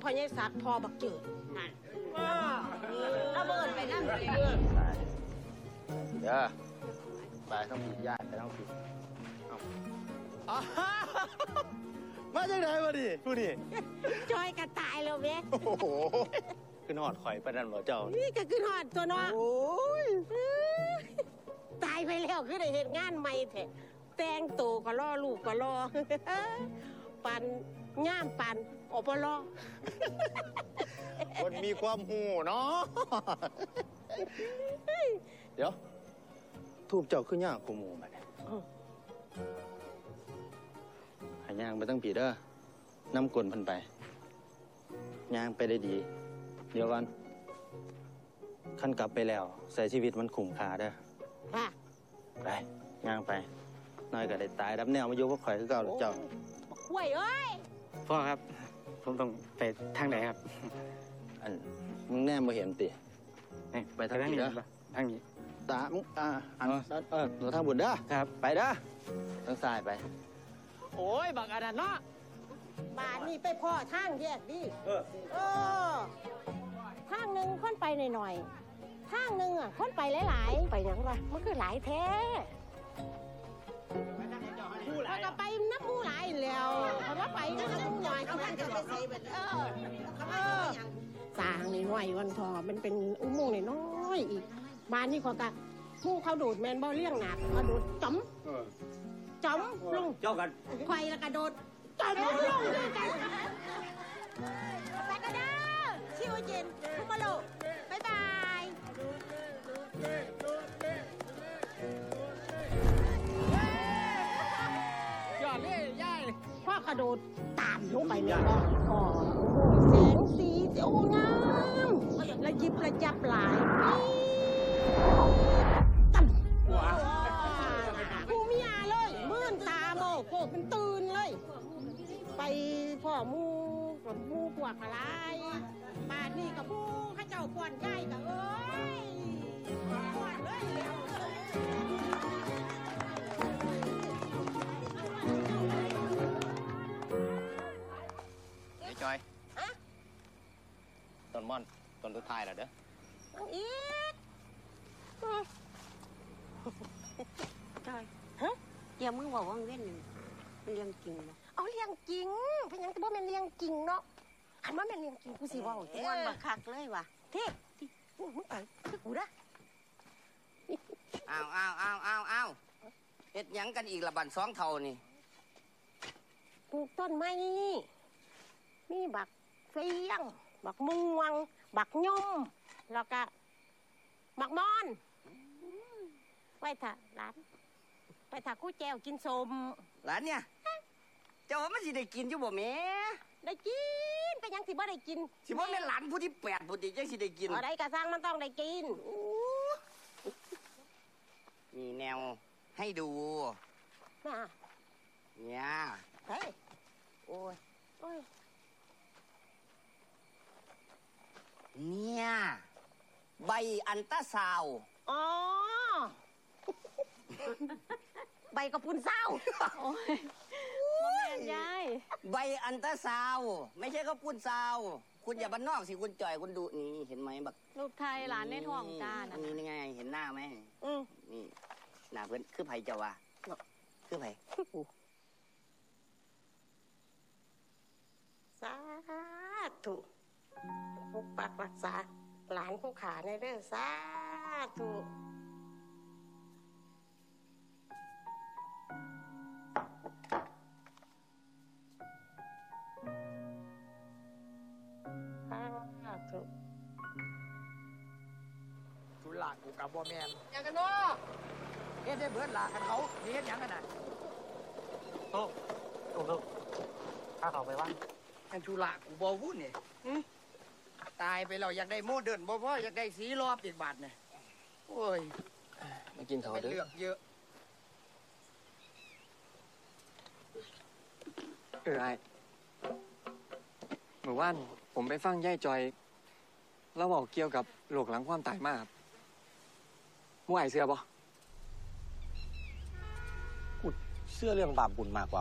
พ่อใหญ่ศักดิ์พอบักจืดนั่นระเบิดไปนั่นเลยเดี๋ยวไปต้องผิดญาติไปต้องผิดมาจากไหนวะดิผู้นี่จอยก็ตายแล้วเว้ยโอ้โหขึ้นหอดข่อยประดันหมอเจ้านี่ก็คือหอดตัวเนาะโอ้ยตายไปแล้วคือได้เห็นงานใหม่แท้แต่งตัวก็รอลูกก็รอ ปันย่ามปันอปลอคนมีความหูเนาะเดี๋ยวทูบเจ้าขึ้นยากกูหมูมาเนี่ยหายางไปตั้งผีเด้อนำกลนพันไปยางไปได้ดี เดี๋ยวก่อนขั้นกลับไปแล้วใส่ชีวิตมันคุ้มค่าเด้อค่ะไปย่างไปน้อยก็ได้ตายรับแนวมาอยู่พวกข่อยคือเก่าหรือเจ้าห่วยเอ้ยพ่อครับ ผมต้องไปทางไหนครับอันมึงแน่มาเห็นตินี่ไปทางนี้นี้เด้อปะทางนี้ตามึงอันหนูทางบุญเด้อครับไปเด้อทางซ้ายไปโอ้ยบักอันนั้นเนาะบ้านนี่ไปพ่อทางแยกดิเออทางหนึ่งคนไปหน่อยๆทางหนึ่งอ่ะคนไปหลายๆไปหยังวะมันคือหลายแท้เขาก็ไปน้ำมูหลายแล้วเขาก็ไปน้ำมูหน่อยเขาก็ไปใส่แบบสร้างหน่อยวันทอมันเป็นอุโมงค์น้อยอีกบ้านนี่เขาก็ผู้เขาดูดแมนบอเลี้ยงหนักเขาดูดจ๋อมจ๋อมลงเจ้ากันไข่แล้วกระโดดจ๋อมลงด้วยกันไปกันเด้อชิวเย็นคุมาโลบ๊ายบายยอดเลยย่ายพ่อกระโดดตามลงไปเนี่ยก็แสงสีโอ้งามระยิบระยับหลายตั้มผู้มีอาเลยมื่นตาโมโกเป็นตื่นเลย ไปพ่อมูกับมูพวกอะไรบ้านนี่กับผู้ข้าเจ้าก่อนใหญ่กับเอ้ยก่อนเลยไอ้จอยต้นม่อนต้นสุดท้ายแล้วเด้อเอาอีกจอยฮะเดี๋ยวมึงบอกว่ามึงเล่นมันเรื่องจริงนะเอาเรื่องจริงเป็นยังแต่ว่ามันเรื่องจริงเนาะคันว่ามันเรื่องจริงกูสิว่าม่วนบักคักเลยว่ะเท่มึงไปคือกูนะอ้าวเฮ็ดหยังกันอีกละบันสองเท่านี่ปลูกต้นไม้มีบักเฟียงบักม่วงบักย่อมแล้วก็บักมอนไว้ถ้าร้านไปถ้ากู้แจวกินสมหลานเนี่ย เจ้าว่ามันสิได้กินอยู่บ่แม่ได้กินเป็นยังสิบ่ได้กินสิบ่แม่นหลานผู้ที่แปดผู้ที่จังสิได้กินอะไรกระซังมันต้องได้กินมีแนวให้ดูมาเนี่ยเฮ้ยโอ้ยโอ้ยเนี่ยใบอันตราซาวด์อ๋อ ใบกระพุนเศร้าโอ้ยบ่แม่นยายใบอันตราซาวด์ไม่ใช่ข้าวปุ้นซาวด์คุณอย่าบ้านนอกสิคุณจ่อยคุณดูนี่เห็นไหมบักลูกไทยหลานในท้องจ้านะนี่ไงเห็นหน้าไหมอืมนี่หน้าเพิ่นคือไผเจ้าวะคือไผสาธุปกปักรักษาหลานผู้ขาในเด้อสาธุสาธุธุระกูกับบ่แมนอย่างกันเนาะเฮ็ดได้เบิดลากันเขานี่เฮ็ดหยังกันน่ะโต๊ะข้าเขาไปว่าอันธุระกูบ่วุ่นนี่ตายไปแล้วอยากได้โมเดิร์นบ่พออยากได้สีรอบอีกบาทเนี่ยโอ้ยมากินเขาเป็นเด้เลืออกเยอะไอ้เมื่อวานผมไปฟังย่ายจอยแล้วบอกเกี่ยวกับโรคหลังความตายมากครับมู่ไอเสือบ่เชื่อเรื่องบาปบุญมากกว่า